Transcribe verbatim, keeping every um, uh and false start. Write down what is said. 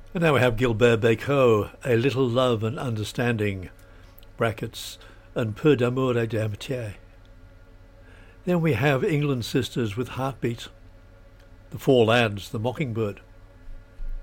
And now we have Gilbert Bécaud, A Little Love and Understanding, brackets, Un peu d'amour et d'amitié. Then we have England Sisters with Heartbeat, The Four Lads, The Mockingbird,